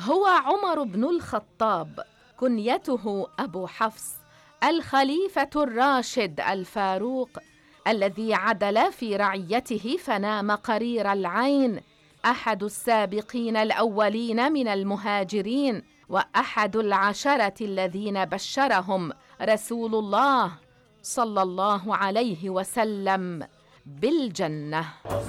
هو عمر بن الخطاب، كنيته أبو حفص، الخليفة الراشد الفاروق، الذي عدل في رعيته فنام قرير العين، أحد السابقين الأولين من المهاجرين، وأحد العشرة الذين بشرهم رسول الله صلى الله عليه وسلم بالجنة.